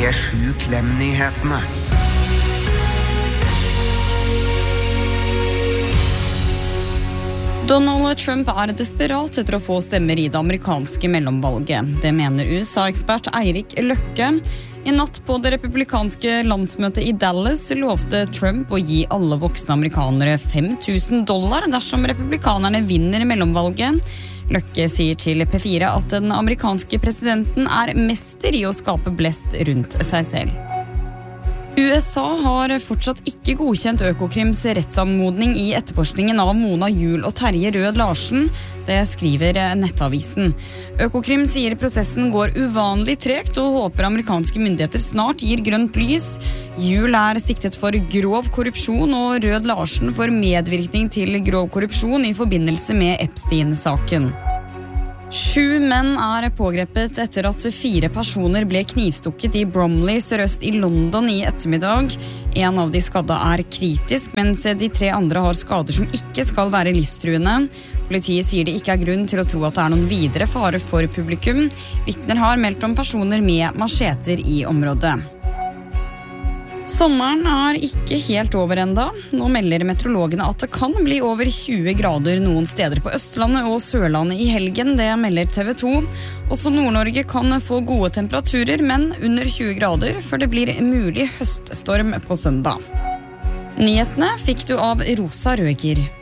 P7 Klem-nyhetene. Donald Trump desperat etter å få stemmer i det amerikanske mellomvalget. Det mener USA-ekspert Eirik Løkke. I natt på det republikanske landsmøtet i Dallas lovte Trump å gi alle voksne amerikanere $5,000 dersom republikanerne vinner mellomvalget. Løkke sier til P4 at den amerikanske presidenten mester i å skape blest rundt seg selv. USA har fortsatt ikke godkjent Økokrims rettsanmodning i etterforskningen av Mona Juul og Terje Rød Larsen. Det skriver Nettavisen. Økokrim sier prosessen går uvanlig tregt og håper amerikanske myndigheter snart gir grønt lys. Juul siktet for grov korrupsjon og Rød Larsen for medvirkning til grov korrupsjon i forbindelse med Epstein-saken. 7 menn pågrepet etter at 4 personer ble knivstukket i Bromley sørøst i London i ettermiddag. En av de skadde kritisk, mens de 3 andre har skader som ikke skal være livstruende. Politiet sier det ikke grunn til å tro at det noen videre fare for publikum. Vitner har meldt om personer med macheter i området. Sommeren ikke helt over enda. Nå melder meteorologene at det kan bli over 20 grader noen steder på Østlandet og Sørlandet i helgen. Det melder TV 2. Også Nord-Norge kan få gode temperaturer, men under 20 grader før det blir mulig høststorm på søndag. Nyhetene fikk du av Rosa Røger.